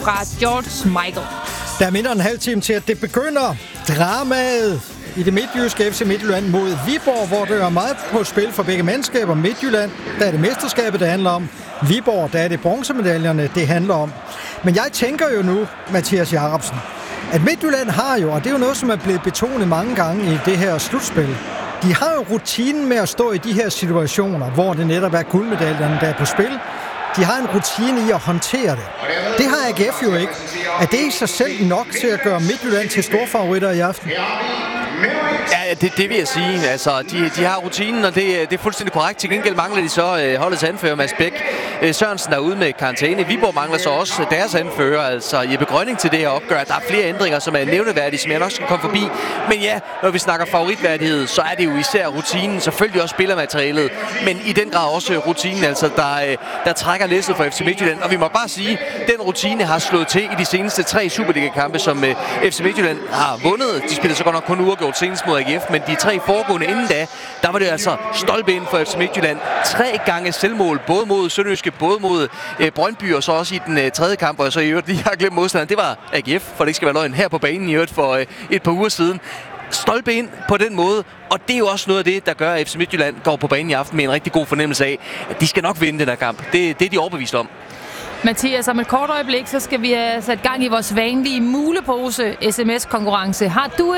fra George Michael. Der er mindre end en halv time til, at det begynder. Dramaet i det midtjyske FC Midtjylland mod Viborg, hvor der er meget på spil for begge mandskaber. Midtjylland, der er det mesterskabet, det handler om. Viborg, der er det bronzemedaljerne, det handler om. Men jeg tænker jo nu, Mathias Jacobsen, at Midtjylland har jo, og det er jo noget, som er blevet betonet mange gange i det her slutspil, de har jo rutinen med at stå i de her situationer, hvor det netop er guldmedaljerne, der er på spil. De har en rutine i at håndtere det. Det har AGF jo ikke. Er det i sig selv nok til at gøre Midtjylland til storfavoritter i aften? Ja, det vil jeg sige. Altså, de har rutinen, og det er fuldstændig korrekt. Til gengæld mangler de så holdets anfører, Mads Bæk. Sørensen er ude med karantæne. Viborg mangler så også deres anfører, altså Jeppe Grønning, til det her opgør. Der er flere ændringer, som er nævneværdige, som jeg nok skal komme forbi. Men ja, når vi snakker favoritværdighed, så er det jo især rutinen. Selvfølgelig også spillermaterialet, men i den grad også rutinen, altså der trækker læsset for FC Midtjylland. Og vi må bare sige, den rutine har slået til i de seneste 3 Superliga-kampe, som FC Midtjylland har vundet. De spiller så godt nok kun uafgjort senest mod AGF, men de 3 foregående inden da, der var det altså stolpe ind for FC Midtjylland. 3 gange selvmål, både mod Sønderjyske, både mod Brøndby, og så også i den tredje kamp, og så i øvrigt lige har glemt modstanderen. Det var AGF, for det ikke skal være løgn, her på banen i øvrigt for et par uger siden. Stolpe ind på den måde, og det er jo også noget af det, der gør, at FC Midtjylland går på banen i aften med en rigtig god fornemmelse af, at de skal nok vinde den her kamp. Det er de overbevist om. Mathias, om et kort øjeblik, så skal vi have sat gang i vores vanlige mulepose-sms-konkurrence. Har du